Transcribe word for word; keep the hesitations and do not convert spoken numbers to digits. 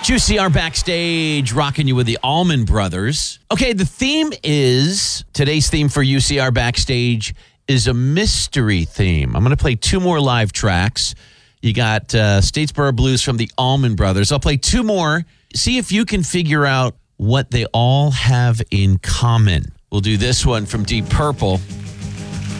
Juicy R backstage, rocking you with the Allman Brothers. Okay, the theme is, today's theme for U C R Backstage is a mystery theme. I'm going to play two more live tracks. You got uh, Statesboro Blues from the Allman Brothers. I'll play two more. See if you can figure out what they all have in common. We'll do this one from Deep Purple.